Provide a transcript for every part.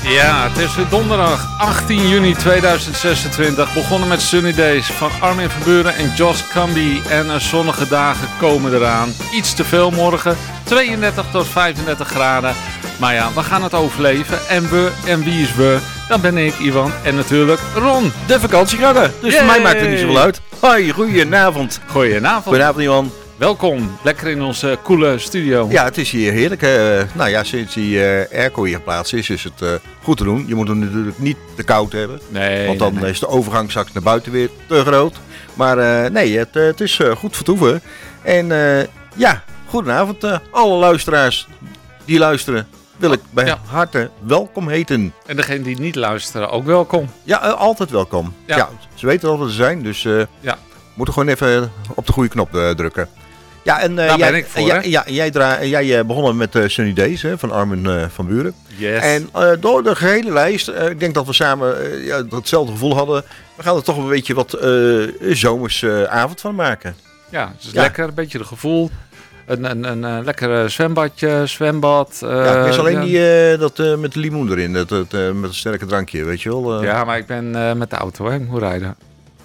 Ja, het is weer donderdag 18 juni 2026. Begonnen met Sunny Days van Armin van Buuren en Josh Camby. En zonnige dagen komen eraan. Iets te veel morgen. 32 tot 35 graden. Maar ja, we gaan het overleven. En wie is we? Dan ben ik, Ivan. En natuurlijk Ron. De vakantiegrannen. Dus voor mij maakt het niet zoveel uit. Hoi, goedenavond. Goedenavond. Ivan. Welkom. Lekker in onze coole studio. Ja, het is hier heerlijk. Nou ja, sinds die airco hier geplaatst is het goed te doen. Je moet hem natuurlijk niet te koud hebben. Nee. Want dan is de overgang straks naar buiten weer te groot. Maar nee, het is goed vertoeven. En ja, goedenavond alle luisteraars die luisteren. Wil ik bij harte welkom heten. En degene die niet luisteren, ook welkom. Ja, altijd welkom. Ja, ze weten al wat ze zijn, dus moeten gewoon even op de goede knop drukken. Ja, en daar ben ik voor, jij begonnen met Sunny Days van Armin van Buuren. Yes. En door de gehele lijst, ik denk dat we samen hetzelfde gevoel hadden. We gaan er toch een beetje wat zomersavond van maken. Ja, het is lekker, een beetje het gevoel. Een lekker zwembad. Ja, ik mis alleen dat met limoen erin, met een sterke drankje, weet je wel. Ja, maar ik ben met de auto, hè. Ik moet rijden.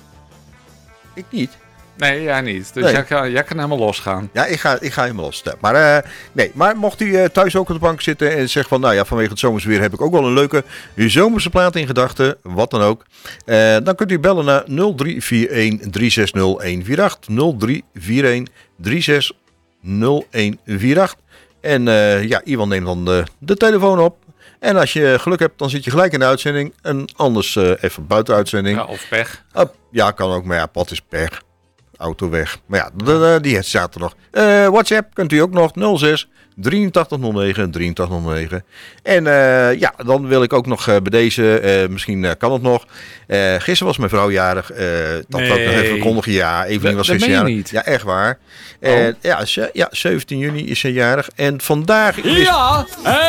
Ik niet. Nee, jij niet. Dus jij kan helemaal losgaan. Ja, ik ga helemaal los. Maar mocht u thuis ook op de bank zitten en zeggen van, nou ja, vanwege het zomersweer heb ik ook wel een leuke zomerse plaat in gedachten, wat dan ook. Dan kunt u bellen naar 0341 360 148. 0341 360 0148. En Iwan neemt dan de telefoon op. En als je geluk hebt, dan zit je gelijk in de uitzending. En anders even buiten de uitzending. Ja, of pech. Ja, kan ook. Maar ja, pad is pech. Auto weg. Maar ja, die staat er nog. WhatsApp kunt u ook nog. 06 8309 8309. En dan wil ik ook nog bij deze, misschien kan het nog. Gisteren was mijn vrouw jarig. Dat wil ik nog even verkondigen. Ja, Evelien was gisteren jarig. Niet. Ja, echt waar. 17 juni is ze jarig. En vandaag is... Ja,